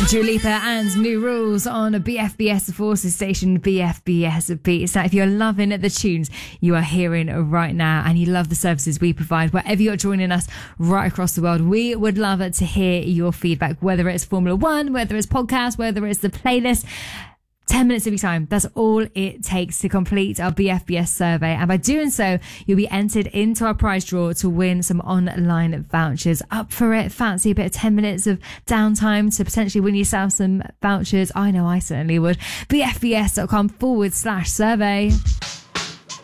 Dua Lipa and New Rules on BFBS, the Forces station, BFBS Beats. Now, if you're loving the tunes you are hearing right now and you love the services we provide, wherever you're joining us right across the world, we would love to hear your feedback, whether it's Formula One, whether it's podcast, whether it's the playlist. 10 minutes of your time. That's all it takes to complete our BFBS survey. And by doing so, you'll be entered into our prize draw to win some online vouchers. Up for it? Fancy a bit of 10 minutes of downtime to potentially win yourself some vouchers? I know I certainly would. BFBS.com/survey.